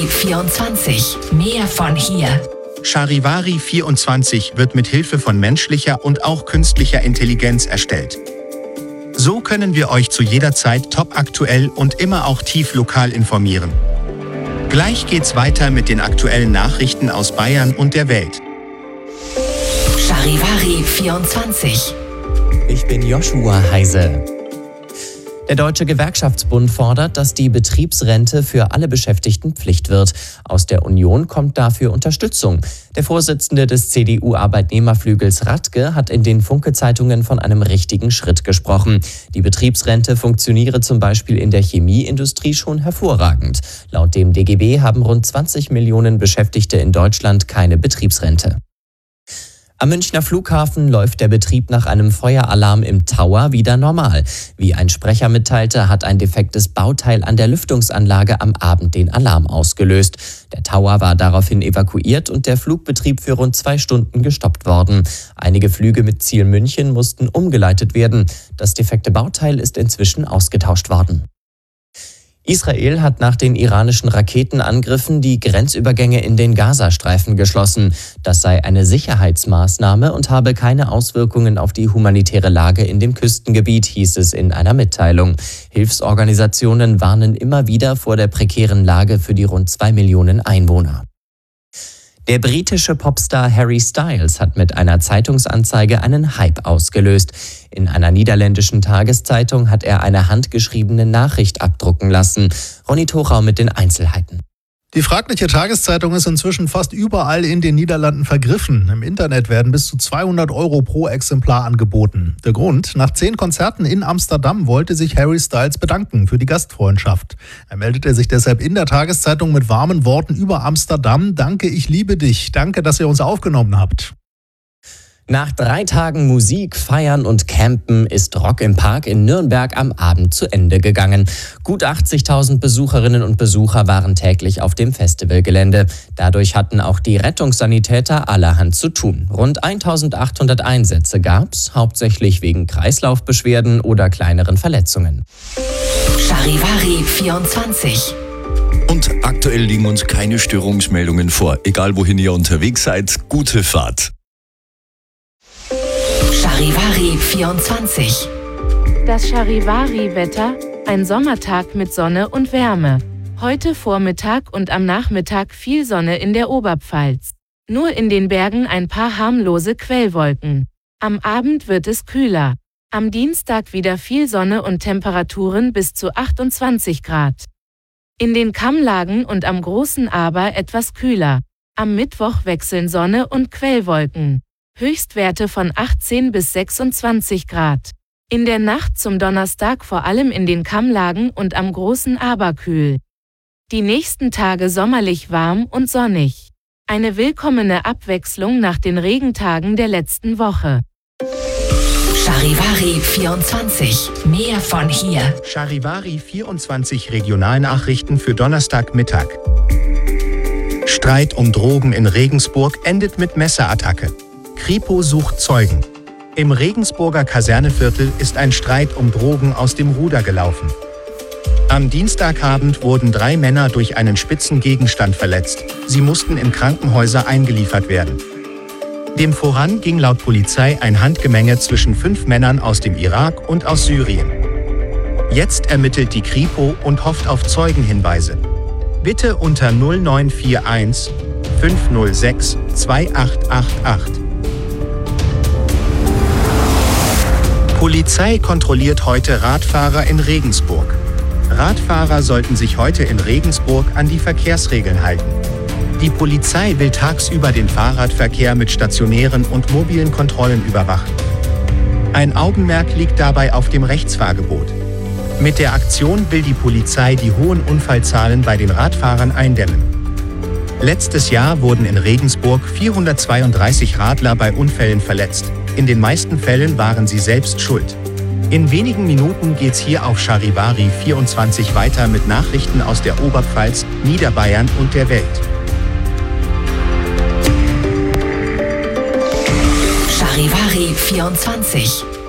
Charivari 24. Mehr von hier. Charivari 24 wird mit Hilfe von menschlicher und auch künstlicher Intelligenz erstellt. So können wir euch zu jeder Zeit topaktuell und immer auch tief lokal informieren. Gleich geht's weiter mit den aktuellen Nachrichten aus Bayern und der Welt. Charivari 24. Ich bin Joshua Heise. Der Deutsche Gewerkschaftsbund fordert, dass die Betriebsrente für alle Beschäftigten Pflicht wird. Aus der Union kommt dafür Unterstützung. Der Vorsitzende des CDU-Arbeitnehmerflügels Radke hat in den Funke-Zeitungen von einem richtigen Schritt gesprochen. Die Betriebsrente funktioniere zum Beispiel in der Chemieindustrie schon hervorragend. Laut dem DGB haben rund 20 Millionen Beschäftigte in Deutschland keine Betriebsrente. Am Münchner Flughafen läuft der Betrieb nach einem Feueralarm im Tower wieder normal. Wie ein Sprecher mitteilte, hat ein defektes Bauteil an der Lüftungsanlage am Abend den Alarm ausgelöst. Der Tower war daraufhin evakuiert und der Flugbetrieb für rund 2 Stunden gestoppt worden. Einige Flüge mit Ziel München mussten umgeleitet werden. Das defekte Bauteil ist inzwischen ausgetauscht worden. Israel hat nach den iranischen Raketenangriffen die Grenzübergänge in den Gazastreifen geschlossen. Das sei eine Sicherheitsmaßnahme und habe keine Auswirkungen auf die humanitäre Lage in dem Küstengebiet, hieß es in einer Mitteilung. Hilfsorganisationen warnen immer wieder vor der prekären Lage für die rund 2 Millionen Einwohner. Der britische Popstar Harry Styles hat mit einer Zeitungsanzeige einen Hype ausgelöst. In einer niederländischen Tageszeitung hat er eine handgeschriebene Nachricht abdrucken lassen. Ronny Thorau mit den Einzelheiten. Die fragliche Tageszeitung ist inzwischen fast überall in den Niederlanden vergriffen. Im Internet werden bis zu 200 € pro Exemplar angeboten. Der Grund: nach 10 Konzerten in Amsterdam wollte sich Harry Styles bedanken für die Gastfreundschaft. Er meldete sich deshalb in der Tageszeitung mit warmen Worten über Amsterdam. Danke, ich liebe dich. Danke, dass ihr uns aufgenommen habt. Nach 3 Tagen Musik, Feiern und Campen ist Rock im Park in Nürnberg am Abend zu Ende gegangen. Gut 80.000 Besucherinnen und Besucher waren täglich auf dem Festivalgelände. Dadurch hatten auch die Rettungssanitäter allerhand zu tun. Rund 1.800 Einsätze gab's, hauptsächlich wegen Kreislaufbeschwerden oder kleineren Verletzungen. Charivari 24. Und aktuell liegen uns keine Störungsmeldungen vor. Egal wohin ihr unterwegs seid, gute Fahrt. Charivari 24. Das Charivari-Wetter, ein Sommertag mit Sonne und Wärme. Heute Vormittag und am Nachmittag viel Sonne in der Oberpfalz. Nur in den Bergen ein paar harmlose Quellwolken. Am Abend wird es kühler. Am Dienstag wieder viel Sonne und Temperaturen bis zu 28 Grad. In den Kammlagen und am Großen Aber etwas kühler. Am Mittwoch wechseln Sonne und Quellwolken. Höchstwerte von 18 bis 26 Grad. In der Nacht zum Donnerstag vor allem in den Kammlagen und am Großen Aber kühl. Die nächsten Tage sommerlich warm und sonnig. Eine willkommene Abwechslung nach den Regentagen der letzten Woche. Charivari 24. Mehr von hier. Charivari 24 Regionalnachrichten für Donnerstagmittag. Streit um Drogen in Regensburg endet mit Messerattacke. Kripo sucht Zeugen. Im Regensburger Kaserneviertel ist ein Streit um Drogen aus dem Ruder gelaufen. Am Dienstagabend wurden 3 Männer durch einen spitzen Gegenstand verletzt. Sie mussten in Krankenhäuser eingeliefert werden. Dem voran ging laut Polizei ein Handgemenge zwischen 5 Männern aus dem Irak und aus Syrien. Jetzt ermittelt die Kripo und hofft auf Zeugenhinweise. Bitte unter 0941 506 2888. Polizei kontrolliert heute Radfahrer in Regensburg. Radfahrer sollten sich heute in Regensburg an die Verkehrsregeln halten. Die Polizei will tagsüber den Fahrradverkehr mit stationären und mobilen Kontrollen überwachen. Ein Augenmerk liegt dabei auf dem Rechtsfahrgebot. Mit der Aktion will die Polizei die hohen Unfallzahlen bei den Radfahrern eindämmen. Letztes Jahr wurden in Regensburg 432 Radler bei Unfällen verletzt. In den meisten Fällen waren sie selbst schuld. In wenigen Minuten geht's hier auf Charivari 24 weiter mit Nachrichten aus der Oberpfalz, Niederbayern und der Welt. Charivari 24.